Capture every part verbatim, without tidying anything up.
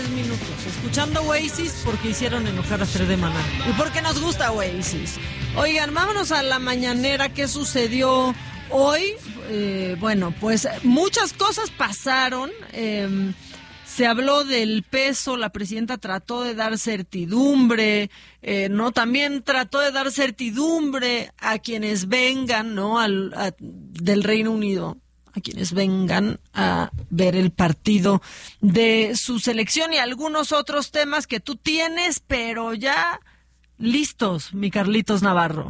diez minutos, escuchando Oasis porque hicieron enojar a Fred de Maná. Y porque nos gusta Oasis. Oigan, vámonos a la mañanera. ¿Qué sucedió hoy? Eh, bueno, pues muchas cosas pasaron. Eh, se habló del peso, la presidenta trató de dar certidumbre, eh, no, también trató de dar certidumbre a quienes vengan, ¿no? Al, a, del Reino Unido, a quienes vengan a ver el partido de su selección y algunos otros temas que tú tienes, pero ya listos, mi Carlitos Navarro.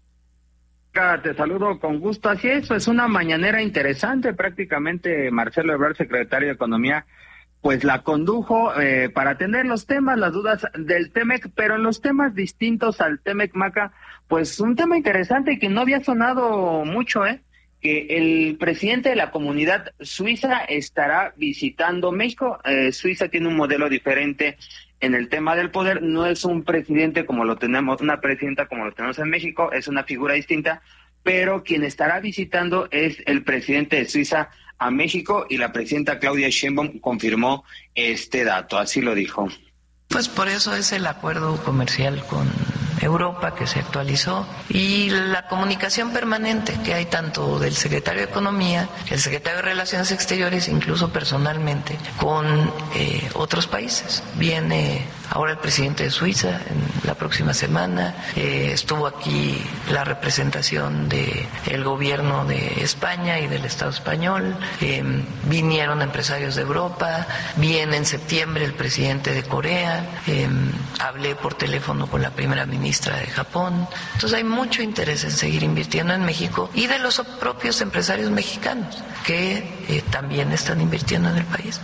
Te saludo con gusto. Así es, es una mañanera interesante. Prácticamente Marcelo Ebrard, secretario de Economía, pues la condujo eh, para atender los temas, las dudas del Temec, pero en los temas distintos al Temec, Maca, pues un tema interesante que no había sonado mucho, ¿eh? Que el presidente de la comunidad suiza estará visitando México. Eh, Suiza tiene un modelo diferente en el tema del poder, no es un presidente como lo tenemos, una presidenta como lo tenemos en México, es una figura distinta, pero quien estará visitando es el presidente de Suiza a México y la presidenta Claudia Sheinbaum confirmó este dato, así lo dijo. Pues por eso es el acuerdo comercial con Europa que se actualizó y la comunicación permanente que hay tanto del secretario de Economía, el secretario de Relaciones Exteriores, incluso personalmente, con eh, otros países. Viene ahora el presidente de Suiza en la próxima semana, eh, estuvo aquí la representación del gobierno de España y del Estado español, eh, vinieron empresarios de Europa, viene en septiembre el presidente de Corea, eh, hablé por teléfono con la primera ministra de Japón. Entonces hay mucho interés en seguir invirtiendo en México y de los propios empresarios mexicanos que eh, también están invirtiendo en el país.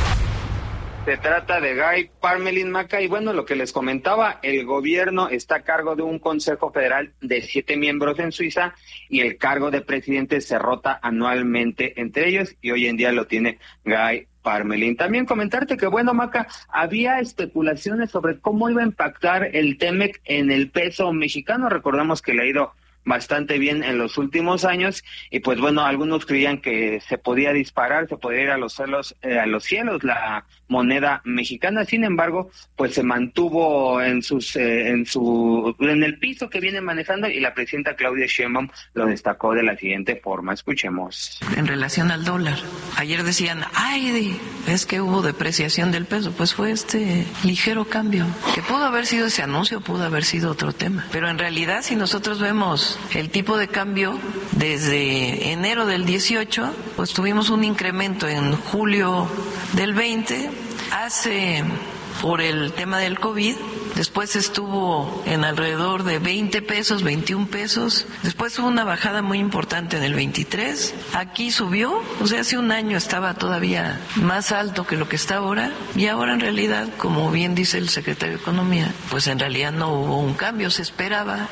Se trata de Guy Parmelin, Maca, y bueno, lo que les comentaba, el gobierno está a cargo de un Consejo Federal de siete miembros en Suiza y el cargo de presidente se rota anualmente entre ellos y hoy en día lo tiene Guy Parmelin. También comentarte que, bueno, Maca, había especulaciones sobre cómo iba a impactar el Temec en el peso mexicano. Recordemos que le ha ido bastante bien en los últimos años y pues bueno, algunos creían que se podía disparar, se podía ir a los cielos, eh, a los cielos la moneda mexicana. Sin embargo, pues se mantuvo en sus eh, en su en el piso que viene manejando y la presidenta Claudia Sheinbaum lo destacó de la siguiente forma. Escuchemos. En relación al dólar, ayer decían, ay, es que hubo depreciación del peso, pues fue este ligero cambio, que pudo haber sido ese anuncio, pudo haber sido otro tema, pero en realidad si nosotros vemos el tipo de cambio desde enero del dieciocho, pues tuvimos un incremento en julio del veinte, hace por el tema del COVID, después estuvo en alrededor de veinte pesos, veintiún pesos, después hubo una bajada muy importante en el veintitrés, aquí subió, o sea, hace un año estaba todavía más alto que lo que está ahora, y ahora en realidad, como bien dice el secretario de Economía, pues en realidad no hubo un cambio, se esperaba.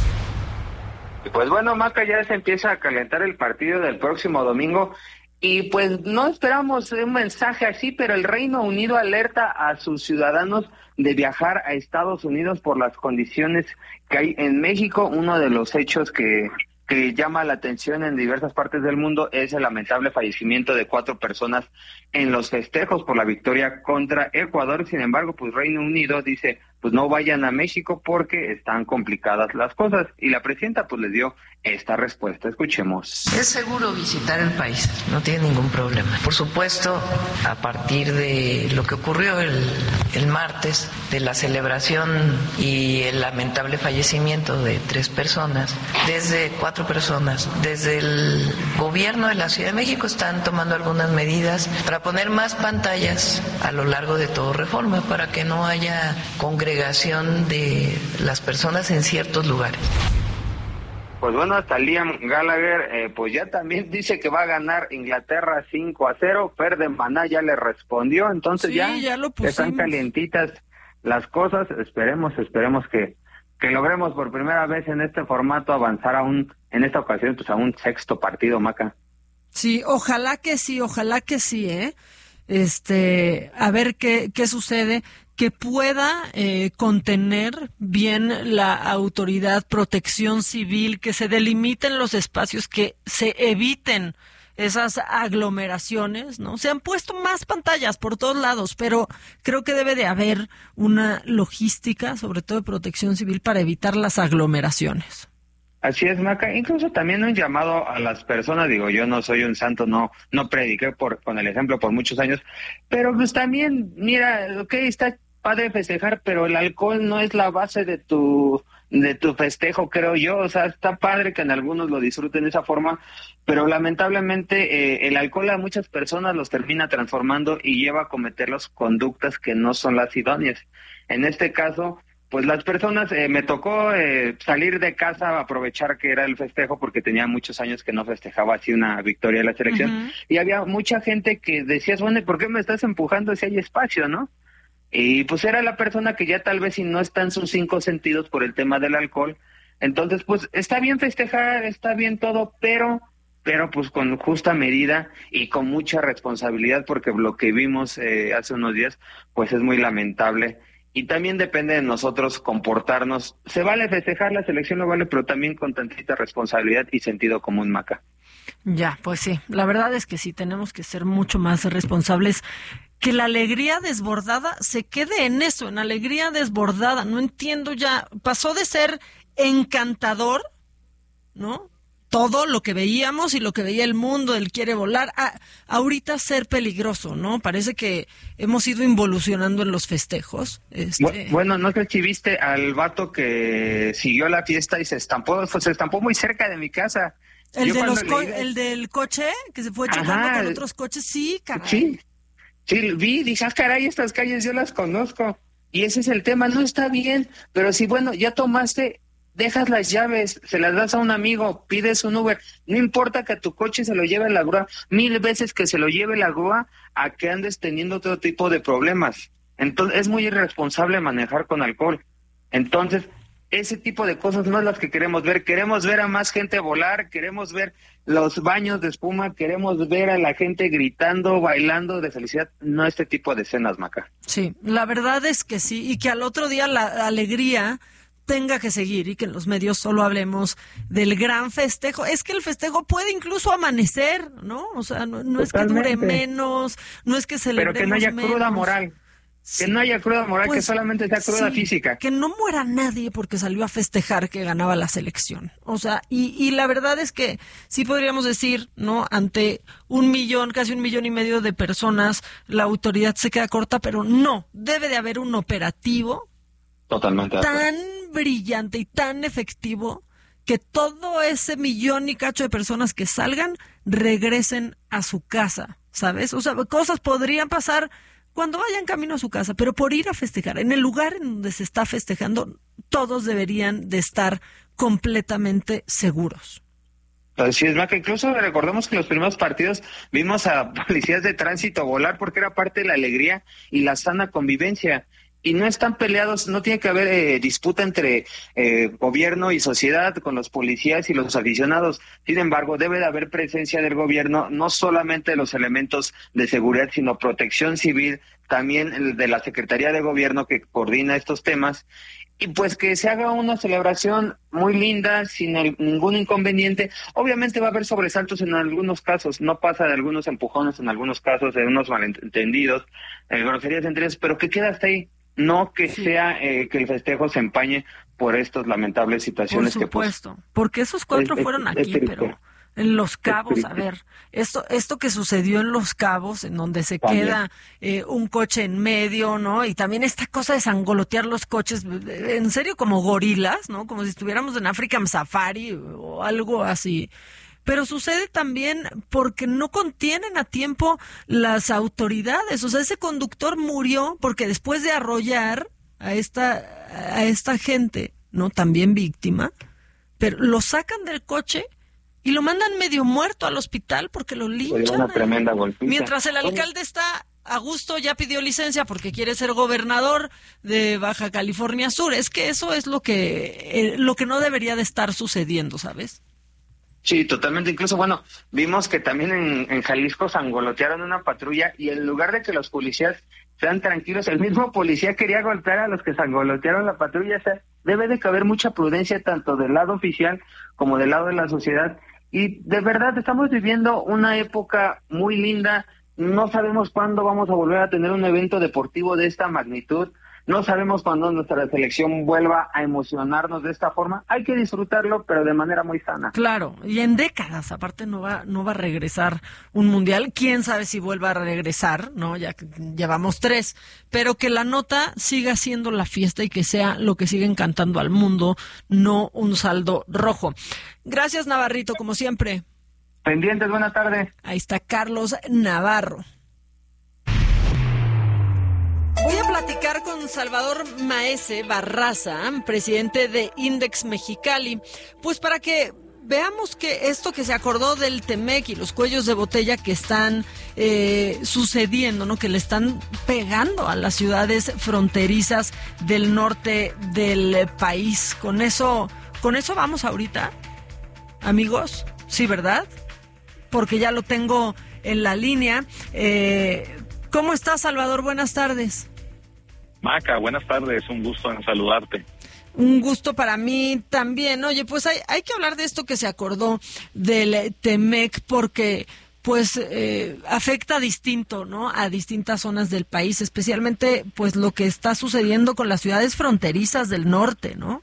Pues bueno, Maca, ya se empieza a calentar el partido del próximo domingo y pues no esperamos un mensaje así, pero el Reino Unido alerta a sus ciudadanos de viajar a Estados Unidos por las condiciones que hay en México. Uno de los hechos que, que llama la atención en diversas partes del mundo es el lamentable fallecimiento de cuatro personas en los festejos por la victoria contra Ecuador. Sin embargo, pues Reino Unido dice, pues no vayan a México porque están complicadas las cosas. Y la presidenta pues les dio esta respuesta. Escuchemos. Es seguro visitar el país, no tiene ningún problema. Por supuesto, a partir de lo que ocurrió el, el martes, de la celebración y el lamentable fallecimiento de tres personas, desde cuatro personas, desde el gobierno de la Ciudad de México están tomando algunas medidas para poner más pantallas a lo largo de todo Reforma, para que no haya congregación de las personas en ciertos lugares. Pues bueno, hasta Liam Gallagher, eh, pues ya también dice que va a ganar Inglaterra cinco a cero, Fer de Maná ya le respondió, entonces sí, ya, ya lo están calientitas las cosas, esperemos, esperemos que, que logremos por primera vez en este formato avanzar a un, en esta ocasión, pues a un sexto partido, Maca. Sí, ojalá que sí, ojalá que sí, ¿eh? Este, a ver qué, qué sucede, que pueda eh, contener bien la autoridad, protección civil, que se delimiten los espacios, que se eviten esas aglomeraciones, ¿no? Se han puesto más pantallas por todos lados, pero creo que debe de haber una logística, sobre todo de protección civil, para evitar las aglomeraciones. Así es, Maca. Incluso también un llamado a las personas, digo, yo no soy un santo, no no prediqué por con el ejemplo por muchos años, pero pues también, mira, ok, está padre festejar, pero el alcohol no es la base de tu de tu festejo, creo yo. O sea, está padre que en algunos lo disfruten de esa forma, pero lamentablemente eh, el alcohol a muchas personas los termina transformando y lleva a cometer las conductas que no son las idóneas. En este caso, pues las personas, eh, me tocó eh, salir de casa, aprovechar que era el festejo, porque tenía muchos años que no festejaba así una victoria de la selección, uh-huh. Y había mucha gente que decías, bueno, ¿por qué me estás empujando si hay espacio, no? Y pues era la persona que ya tal vez si no está en sus cinco sentidos por el tema del alcohol. Entonces, pues está bien festejar, está bien todo, pero pero pues con justa medida y con mucha responsabilidad, porque lo que vimos eh, hace unos días, pues es muy lamentable. Y también depende de nosotros comportarnos. Se vale festejar, la selección lo vale, pero también con tantita responsabilidad y sentido común, Maca. Ya, pues sí, la verdad es que sí, tenemos que ser mucho más responsables. Que la alegría desbordada se quede en eso, en alegría desbordada. No entiendo ya, pasó de ser encantador, ¿no? Todo lo que veíamos y lo que veía el mundo, él quiere volar, a ahorita ser peligroso, ¿no? Parece que hemos ido involucionando en los festejos. Este... Bueno, no sé si viste al vato que siguió la fiesta y se estampó, se estampó muy cerca de mi casa. El, de los co el del coche, que se fue chocando con otros coches, sí, caray. Sí, sí, vi, dije, ah, caray, estas calles yo las conozco. Y ese es el tema, no está bien, pero si, bueno, ya tomaste... Dejas las llaves, se las das a un amigo, pides un Uber, no importa que a tu coche se lo lleve la grúa, mil veces que se lo lleve la grúa a que andes teniendo todo tipo de problemas. Entonces es muy irresponsable manejar con alcohol. Entonces ese tipo de cosas no es las que queremos ver. Queremos ver a más gente volar, queremos ver los baños de espuma, queremos ver a la gente gritando, bailando de felicidad, no este tipo de escenas, Maca. Sí, la verdad es que sí, y que al otro día la alegría tenga que seguir y que en los medios solo hablemos del gran festejo. Es que el festejo puede incluso amanecer, ¿no? O sea, no, no es que dure menos, no es que celebremos pero que no haya menos. Cruda moral. Sí. Que no haya cruda moral, pues, que solamente sea cruda sí, física. Que no muera nadie porque salió a festejar que ganaba la selección. O sea, y, y la verdad es que sí podríamos decir, ¿no? Ante un millón, casi un millón y medio de personas, la autoridad se queda corta, pero no, debe de haber un operativo totalmente tan brillante y tan efectivo que todo ese millón y cacho de personas que salgan regresen a su casa, ¿sabes? O sea, cosas podrían pasar cuando vayan camino a su casa, pero por ir a festejar, en el lugar en donde se está festejando, todos deberían de estar completamente seguros. Así es, Maca. Incluso recordemos que en los primeros partidos vimos a policías de tránsito volar porque era parte de la alegría y la sana convivencia. Y no están peleados, no tiene que haber eh, disputa entre eh, gobierno y sociedad con los policías y los aficionados. Sin embargo, debe de haber presencia del gobierno, no solamente de los elementos de seguridad, sino protección civil, también el de la Secretaría de Gobierno que coordina estos temas. Y pues que se haga una celebración muy linda, sin el, ningún inconveniente. Obviamente va a haber sobresaltos en algunos casos, no pasa de algunos empujones en algunos casos, de unos malentendidos, eh, groserías entre ellos, pero que queda hasta ahí. No que sí. sea eh, que el festejo se empañe por estas lamentables situaciones. Por supuesto, que, pues, porque esos cuatro es, fueron es, aquí, es pero en Los Cabos, a ver, esto esto que sucedió en Los Cabos, en donde se también. queda eh, un coche en medio, ¿no? Y también esta cosa de sangolotear los coches, en serio, como gorilas, ¿no? Como si estuviéramos en African Safari o algo así. Pero sucede también porque no contienen a tiempo las autoridades. O sea, ese conductor murió porque después de arrollar a esta, a esta gente, ¿no? También víctima, pero lo sacan del coche y lo mandan medio muerto al hospital porque lo linchan. Una tremenda golpiza. Mientras el alcalde está a gusto, ya pidió licencia porque quiere ser gobernador de Baja California Sur. Es que eso es lo que, eh, lo que no debería de estar sucediendo, ¿sabes? Sí, totalmente. Incluso, bueno, vimos que también en, en Jalisco sangolotearon una patrulla y en lugar de que los policías sean tranquilos, el mismo policía quería golpear a los que sangolotearon la patrulla. O sea, debe de caber mucha prudencia tanto del lado oficial como del lado de la sociedad Y de verdad estamos viviendo una época muy linda. No sabemos cuándo vamos a volver a tener un evento deportivo de esta magnitud. No sabemos cuándo nuestra selección vuelva a emocionarnos de esta forma. Hay que disfrutarlo, pero de manera muy sana. Claro, y en décadas, aparte no va no va a regresar un mundial. Quién sabe si vuelva a regresar, ¿no? Ya que llevamos tres. Pero que la nota siga siendo la fiesta y que sea lo que siga encantando al mundo, no un saldo rojo. Gracias, Navarrito, como siempre. Pendientes, buena tarde. Ahí está Carlos Navarro. Voy a platicar con Salvador Maese Barraza, presidente de Index Mexicali, pues para que veamos que esto que se acordó del Temec y los cuellos de botella que están eh, sucediendo, ¿no? Que le están pegando a las ciudades fronterizas del norte del país. Con eso, con eso vamos ahorita, amigos, sí, ¿verdad? Porque ya lo tengo en la línea. Eh, ¿Cómo estás, Salvador? Buenas tardes. Maca, buenas tardes, un gusto en saludarte. Un gusto para mí también. Oye, pues hay, hay que hablar de esto que se acordó del Temec porque pues eh, afecta distinto, ¿no? A distintas zonas del país, especialmente pues lo que está sucediendo con las ciudades fronterizas del norte, ¿no?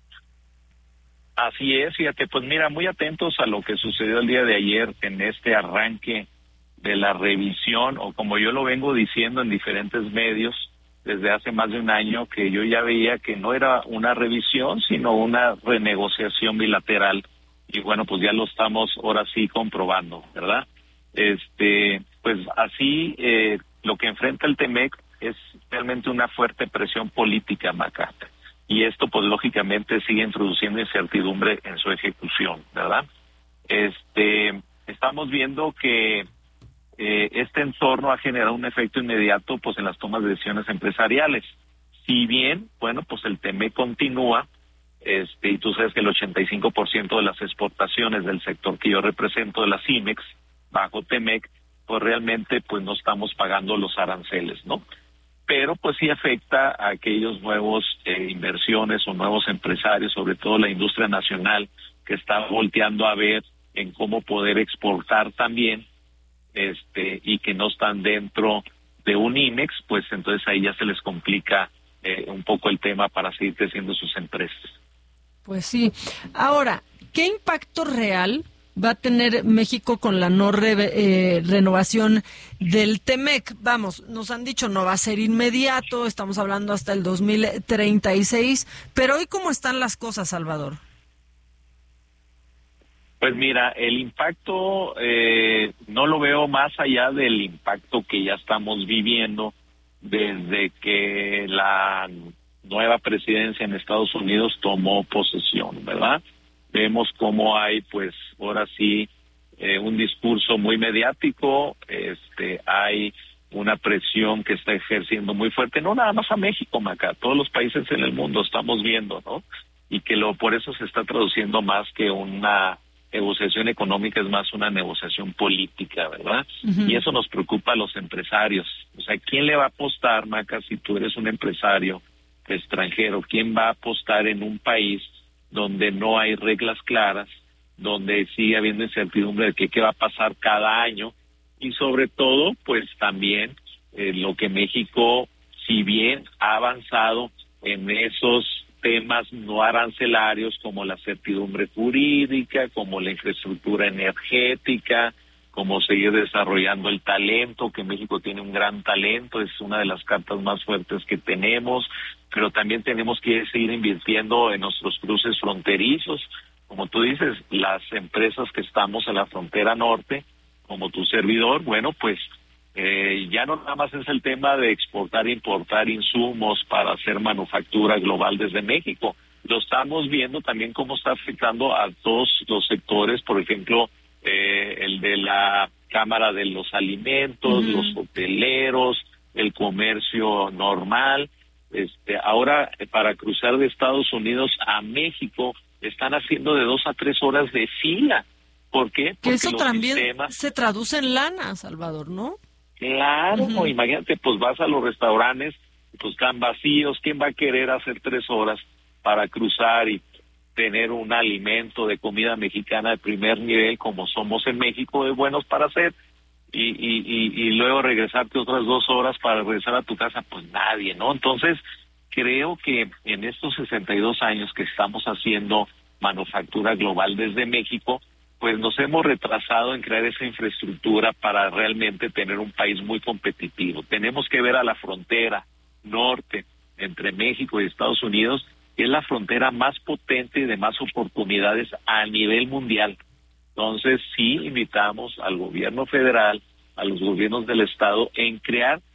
Así es, fíjate, pues mira, muy atentos a lo que sucedió el día de ayer en este arranque de la revisión, o como yo lo vengo diciendo en diferentes medios desde hace más de un año, que yo ya veía que no era una revisión, sino una renegociación bilateral, y bueno, pues ya lo estamos ahora sí comprobando, ¿verdad? Este, pues así, eh, lo que enfrenta el Temec es realmente una fuerte presión política, Maca, y esto pues lógicamente sigue introduciendo incertidumbre en su ejecución, ¿verdad? Este, estamos viendo que Eh, este entorno ha generado un efecto inmediato pues en las tomas de decisiones empresariales. Si bien, bueno, pues el Temec continúa, este, y tú sabes que el ochenta y cinco por ciento de las exportaciones del sector que yo represento, de la CIMEX, bajo Temec, pues realmente pues no estamos pagando los aranceles, ¿no? Pero pues sí afecta a aquellos nuevos eh, inversiones o nuevos empresarios, sobre todo la industria nacional, que está volteando a ver en cómo poder exportar también, este y que no están dentro de un IMEX, pues entonces ahí ya se les complica eh, un poco el tema para seguir creciendo sus empresas. Pues sí. Ahora, ¿qué impacto real va a tener México con la no re, eh, renovación del Temec? Vamos, nos han dicho no va a ser inmediato, estamos hablando hasta el dos mil treinta y seis, pero hoy ¿cómo están las cosas, Salvador? Pues mira, el impacto eh, no lo veo más allá del impacto que ya estamos viviendo desde que la nueva presidencia en Estados Unidos tomó posesión, ¿verdad? Vemos cómo hay, pues, ahora sí, eh, un discurso muy mediático, este, hay una presión que está ejerciendo muy fuerte, no nada más a México, Maca, todos los países en el mundo estamos viendo, ¿no? Y que lo por eso se está traduciendo más que una negociación económica, es más una negociación política, ¿verdad? Uh-huh. Y eso nos preocupa a los empresarios. O sea, ¿quién le va a apostar, Maca, si tú eres un empresario extranjero? ¿Quién va a apostar en un país donde no hay reglas claras, donde sigue habiendo incertidumbre de que qué va a pasar cada año? Y sobre todo, pues también eh, lo que México, si bien ha avanzado en esos temas no arancelarios como la certidumbre jurídica, como la infraestructura energética, como seguir desarrollando el talento, que México tiene un gran talento, es una de las cartas más fuertes que tenemos, pero también tenemos que seguir invirtiendo en nuestros cruces fronterizos, como tú dices, las empresas que estamos en la frontera norte, como tu servidor, bueno, pues Eh, ya no nada más es el tema de exportar e importar insumos para hacer manufactura global desde México. Lo estamos viendo también cómo está afectando a todos los sectores, por ejemplo, eh, el de la Cámara de los Alimentos, uh-huh. los hoteleros, el comercio normal. Este, ahora, para cruzar de Estados Unidos a México, están haciendo de dos a tres horas de fila. ¿Por qué? Porque que eso también sistemas... se traduce en lana, Salvador, ¿no? Claro, uh-huh. Imagínate, pues vas a los restaurantes, pues están vacíos, ¿quién va a querer hacer tres horas para cruzar? Y tener un alimento de comida mexicana de primer nivel como somos en México, de buenos para hacer, y, y, y, y luego regresarte otras dos horas para regresar a tu casa, pues nadie, ¿no? Entonces, creo que en estos sesenta y dos años que estamos haciendo manufactura global desde México, pues nos hemos retrasado en crear esa infraestructura para realmente tener un país muy competitivo. Tenemos que ver a la frontera norte entre México y Estados Unidos, que es la frontera más potente y de más oportunidades a nivel mundial. Entonces, sí invitamos al gobierno federal, a los gobiernos del estado, en crear